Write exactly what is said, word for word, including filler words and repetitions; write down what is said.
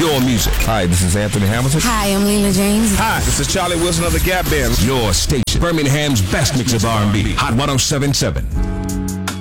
your music. Hi, this is Anthony Hamilton. Hi, I'm Leela James. Hi, this is Charlie Wilson of the Gap Band. Your station. Birmingham's best mix of R and B. Hot one oh seven point seven.